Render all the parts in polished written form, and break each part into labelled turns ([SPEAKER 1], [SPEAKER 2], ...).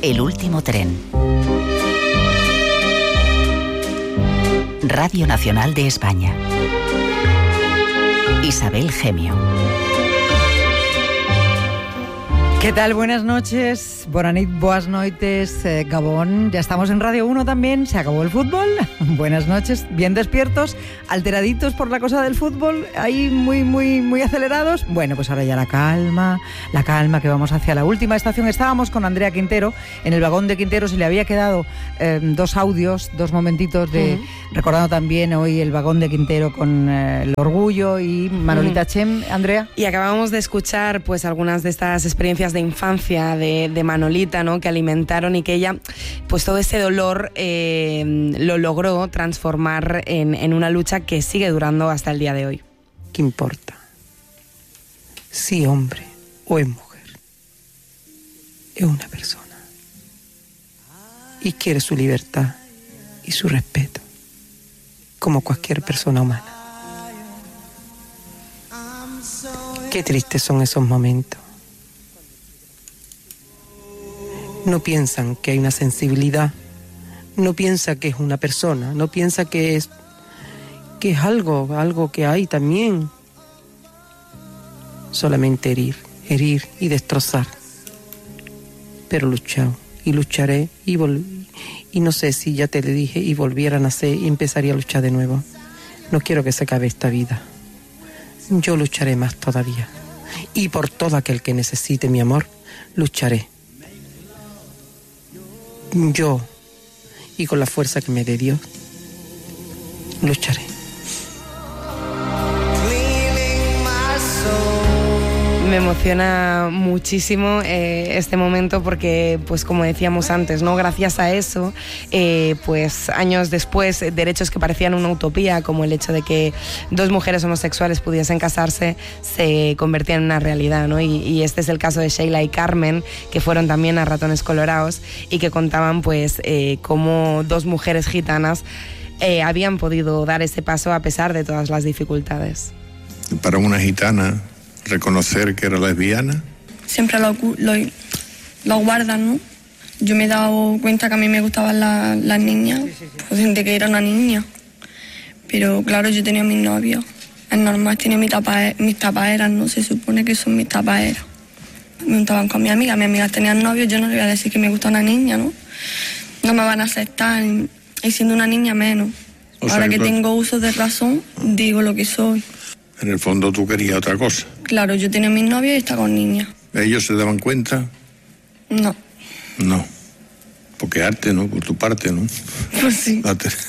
[SPEAKER 1] El último tren. Radio Nacional de España. Isabel Gemio.
[SPEAKER 2] ¿Qué tal? Buenas noches, Bonanit, boas noites, Gabón. Ya estamos en Radio 1 también, se acabó el fútbol. Buenas noches, bien despiertos, alteraditos por la cosa del fútbol, ahí muy acelerados. Bueno, pues ahora ya la calma, que vamos hacia la última estación. Estábamos con Andrea Quintero, en el vagón de Quintero se le había quedado dos audios, dos momentitos de... Recordando también hoy el vagón de Quintero con el orgullo y Manolita Chem, Andrea.
[SPEAKER 3] Y acabamos de escuchar pues algunas de estas experiencias de infancia de Manolita, ¿no? Que alimentaron y que ella, pues todo ese dolor lo logró transformar en una lucha que sigue durando hasta el día de hoy.
[SPEAKER 4] ¿Qué importa si hombre o es mujer? Es una persona y quiere su libertad y su respeto como cualquier persona humana. Qué tristes son esos momentos. No piensan que hay una sensibilidad, no piensa que es una persona, no piensa que es algo que hay también. Solamente herir y destrozar. Pero luchado y lucharé y no sé si ya te le dije y volviera a nacer y empezaría a luchar de nuevo. No quiero que se acabe esta vida. Yo lucharé más todavía. Y por todo aquel que necesite mi amor, lucharé. Yo, y con la fuerza que me dé Dios, lucharé.
[SPEAKER 3] Me emociona muchísimo este momento porque, pues como decíamos antes, ¿no? Gracias a eso, pues años después, derechos que parecían una utopía, como el hecho de que dos mujeres homosexuales pudiesen casarse, se convertían en una realidad, ¿no? Y este es el caso de Sheila y Carmen, que fueron también a Ratones Colorados y que contaban, pues, cómo dos mujeres gitanas habían podido dar ese paso a pesar de todas las dificultades.
[SPEAKER 5] Para una gitana, reconocer que era lesbiana.
[SPEAKER 6] Siempre lo guardan, ¿no? Yo me he dado cuenta que a mí me gustaban las niñas, pues de que era una niña. Pero claro, yo tenía mis novios. Es normal, tenía mis tapaderas, ¿no? Se supone que son mis tapaderas. Me juntaban con mis amigas tenían novios, yo no le voy a decir que me gusta una niña, ¿no? No me van a aceptar, y siendo una niña menos. Ahora que tengo uso de razón, digo lo que soy.
[SPEAKER 5] En el fondo tú querías otra cosa.
[SPEAKER 6] Claro, yo tenía mis novios y estaba con niñas.
[SPEAKER 5] ¿Ellos se daban cuenta?
[SPEAKER 6] No.
[SPEAKER 5] No. Porque arte, ¿no? Por tu parte, ¿no?
[SPEAKER 6] Pues sí.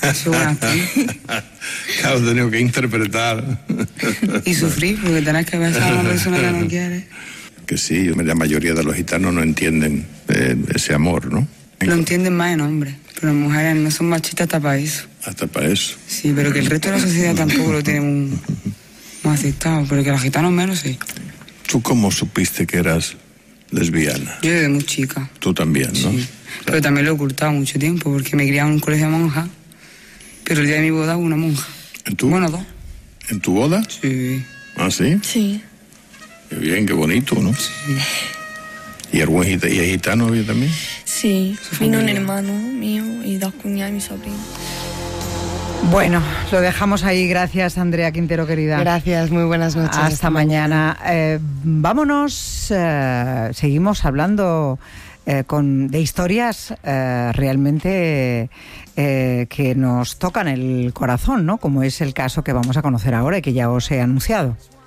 [SPEAKER 5] Claro, he tenido que interpretar.
[SPEAKER 7] Y sufrir, porque tenés que besar a una persona que no quiere.
[SPEAKER 5] Que sí, la mayoría de los gitanos no entienden ese amor, ¿no?
[SPEAKER 7] Lo entienden más en hombres, pero en mujeres no son machistas hasta para eso.
[SPEAKER 5] Hasta para eso.
[SPEAKER 7] Sí, pero que el resto de la sociedad tampoco lo tiene muy aceptado, pero que los gitanos menos sí.
[SPEAKER 5] ¿Tú cómo supiste que eras lesbiana?
[SPEAKER 7] Yo desde muy chica.
[SPEAKER 5] Tú también, ¿no?
[SPEAKER 7] Sí, pero también lo he ocultado mucho tiempo, porque me criaba en un colegio de monjas, pero el día de mi boda hubo una monja.
[SPEAKER 5] ¿En tu?
[SPEAKER 7] Bueno, dos.
[SPEAKER 5] ¿En tu boda?
[SPEAKER 7] Sí.
[SPEAKER 5] ¿Ah, sí?
[SPEAKER 6] Sí.
[SPEAKER 5] Qué bien, qué bonito, ¿no?
[SPEAKER 7] Sí.
[SPEAKER 5] ¿Y algún gitano había también?
[SPEAKER 6] Sí, vino un hermano mío y dos cuñadas y mi sobrino.
[SPEAKER 2] Bueno, lo dejamos ahí. Gracias, Andrea Quintero, querida.
[SPEAKER 3] Gracias, muy buenas noches.
[SPEAKER 2] Hasta mañana. Vámonos, seguimos hablando de historias realmente que nos tocan el corazón, ¿no? Como es el caso que vamos a conocer ahora y que ya os he anunciado.